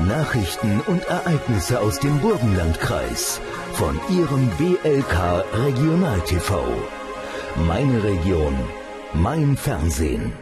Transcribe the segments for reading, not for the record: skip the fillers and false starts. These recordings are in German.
Nachrichten und Ereignisse aus dem Burgenlandkreis von Ihrem BLK Regional TV. Meine Region, mein Fernsehen.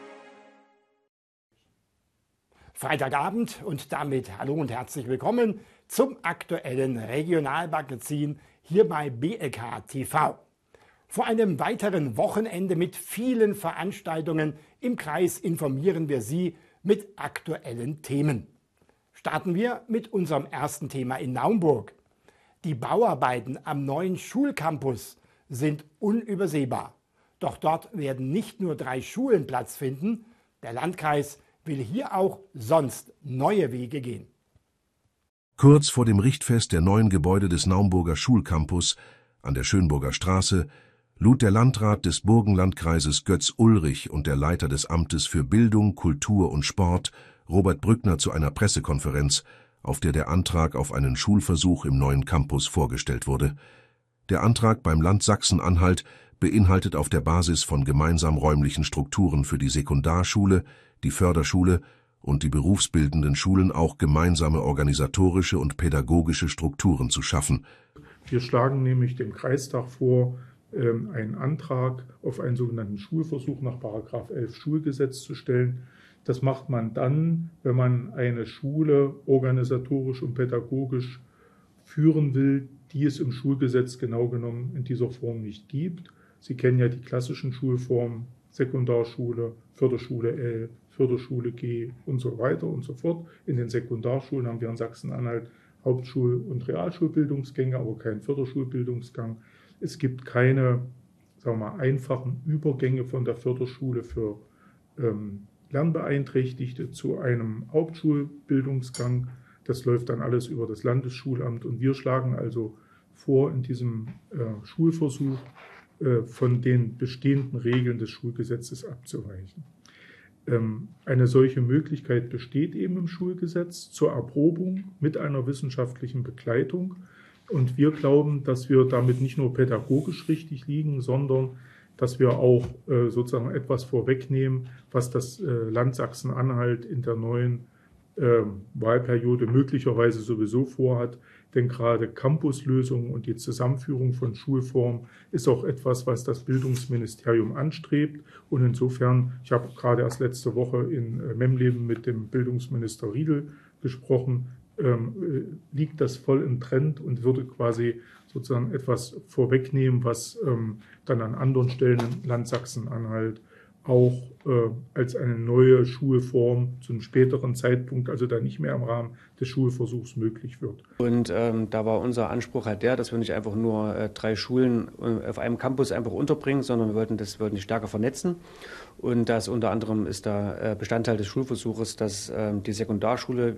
Freitagabend und damit hallo und herzlich willkommen zum aktuellen Regionalmagazin hier bei BLK TV. Vor einem weiteren Wochenende mit vielen Veranstaltungen im Kreis informieren wir Sie mit aktuellen Themen. Starten wir mit unserem ersten Thema in Naumburg. Die Bauarbeiten am neuen Schulcampus sind unübersehbar. Doch dort werden nicht nur 3 Schulen Platz finden, der Landkreis will hier auch sonst neue Wege gehen. Kurz vor dem Richtfest der neuen Gebäude des Naumburger Schulcampus an der Schönburger Straße lud der Landrat des Burgenlandkreises Götz Ulrich und der Leiter des Amtes für Bildung, Kultur und Sport Robert Brückner zu einer Pressekonferenz, auf der der Antrag auf einen Schulversuch im neuen Campus vorgestellt wurde. Der Antrag beim Land Sachsen-Anhalt beinhaltet auf der Basis von gemeinsam räumlichen Strukturen für die Sekundarschule, die Förderschule und die berufsbildenden Schulen auch gemeinsame organisatorische und pädagogische Strukturen zu schaffen. Wir schlagen nämlich dem Kreistag vor, einen Antrag auf einen sogenannten Schulversuch nach § 11 Schulgesetz zu stellen. Das macht man dann, wenn man eine Schule organisatorisch und pädagogisch führen will, die es im Schulgesetz genau genommen in dieser Form nicht gibt. Sie kennen ja die klassischen Schulformen, Sekundarschule, Förderschule L, Förderschule G und so weiter und so fort. In den Sekundarschulen haben wir in Sachsen-Anhalt Hauptschul- und Realschulbildungsgänge, aber keinen Förderschulbildungsgang. Es gibt keine, sagen wir mal, einfachen Übergänge von der Förderschule für Lernbeeinträchtigte zu einem Hauptschulbildungsgang. Das läuft dann alles über das Landesschulamt und wir schlagen also vor, in diesem Schulversuch von den bestehenden Regeln des Schulgesetzes abzuweichen. Eine solche Möglichkeit besteht eben im Schulgesetz zur Erprobung mit einer wissenschaftlichen Begleitung. Und wir glauben, dass wir damit nicht nur pädagogisch richtig liegen, sondern dass wir auch sozusagen etwas vorwegnehmen, was das Land Sachsen-Anhalt in der neuen Wahlperiode möglicherweise sowieso vorhat. Denn gerade Campuslösungen und die Zusammenführung von Schulformen ist auch etwas, was das Bildungsministerium anstrebt. Und insofern, ich habe gerade erst letzte Woche in Memleben mit dem Bildungsminister Riedel gesprochen, liegt das voll im Trend und würde quasi sozusagen etwas vorwegnehmen, was dann an anderen Stellen im Land Sachsen-Anhalt auch als eine neue Schulform zu einem späteren Zeitpunkt, also dann nicht mehr im Rahmen des Schulversuchs möglich wird. Und da war unser Anspruch halt der, dass wir nicht einfach nur 3 Schulen auf einem Campus einfach unterbringen, sondern wir wollten die stärker vernetzen. Und das unter anderem ist da Bestandteil des Schulversuches, dass wir die Sekundarschule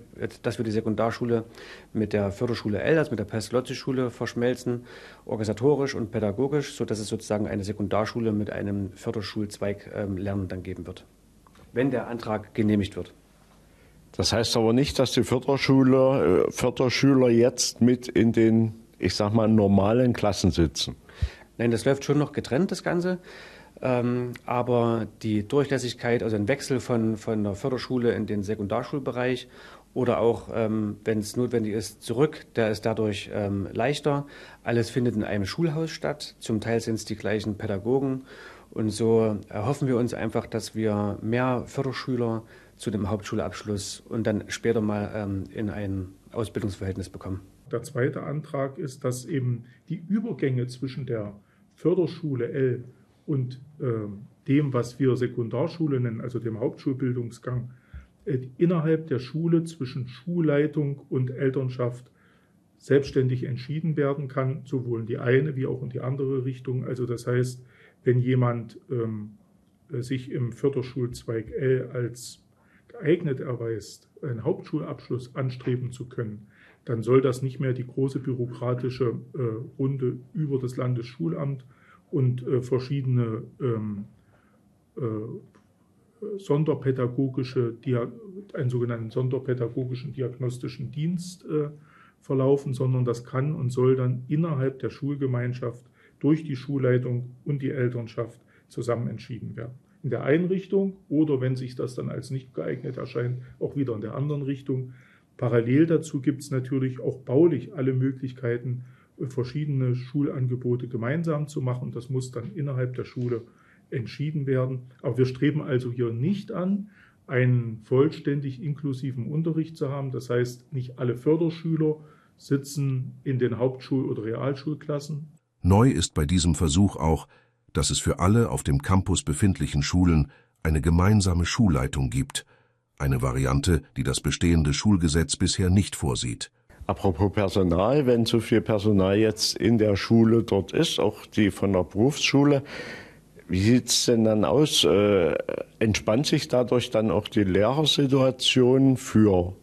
mit der Förderschule L, also mit der Pestalozzi-Schule verschmelzen, organisatorisch und pädagogisch, sodass es sozusagen eine Sekundarschule mit einem Förderschulzweig Lernen dann geben wird, wenn der Antrag genehmigt wird. Das heißt aber nicht, dass die Förderschüler jetzt mit in den, ich sag mal, normalen Klassen sitzen. Nein, das läuft schon noch getrennt, das Ganze. Aber die Durchlässigkeit, also ein Wechsel von der Förderschule in den Sekundarschulbereich oder auch, wenn es notwendig ist, zurück, der ist dadurch leichter. Alles findet in einem Schulhaus statt. Zum Teil sind es die gleichen Pädagogen. Und so erhoffen wir uns einfach, dass wir mehr Förderschüler zu dem Hauptschulabschluss und dann später mal in ein Ausbildungsverhältnis bekommen. Der zweite Antrag ist, dass eben die Übergänge zwischen der Förderschule L und dem, was wir Sekundarschule nennen, also dem Hauptschulbildungsgang, innerhalb der Schule zwischen Schulleitung und Elternschaft selbstständig entschieden werden kann, sowohl in die eine wie auch in die andere Richtung. Also das heißt, wenn jemand sich im Förderschulzweig L als geeignet erweist, einen Hauptschulabschluss anstreben zu können, dann soll das nicht mehr die große bürokratische Runde über das Landesschulamt und verschiedene einen sogenannten sonderpädagogischen diagnostischen Dienst verlaufen, sondern das kann und soll dann innerhalb der Schulgemeinschaft durch die Schulleitung und die Elternschaft zusammen entschieden werden. In der einen Richtung oder, wenn sich das dann als nicht geeignet erscheint, auch wieder in der anderen Richtung. Parallel dazu gibt es natürlich auch baulich alle Möglichkeiten, verschiedene Schulangebote gemeinsam zu machen. Das muss dann innerhalb der Schule entschieden werden. Aber wir streben also hier nicht an, einen vollständig inklusiven Unterricht zu haben. Das heißt, nicht alle Förderschüler sitzen in den Hauptschul- oder Realschulklassen. Neu ist bei diesem Versuch auch, dass es für alle auf dem Campus befindlichen Schulen eine gemeinsame Schulleitung gibt. Eine Variante, die das bestehende Schulgesetz bisher nicht vorsieht. Apropos Personal, wenn so viel Personal jetzt in der Schule dort ist, auch die von der Berufsschule, wie sieht es denn dann aus? Entspannt sich dadurch dann auch die Lehrersituation für